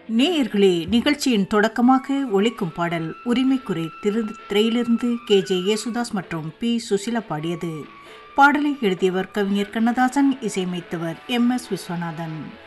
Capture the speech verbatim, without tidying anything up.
நேயர்களே, நிகழ்ச்சியின் தொடக்கமாக ஒலிக்கும் பாடல் உரிமைக்குறை திரு திரையிலிருந்து கே ஜே யேசுதாஸ் மற்றும் பி சுசிலா பாடியது. பாடலை எழுதியவர் கவிஞர் கண்ணதாசன், இசையமைத்தவர் எம் எஸ் விஸ்வநாதன்.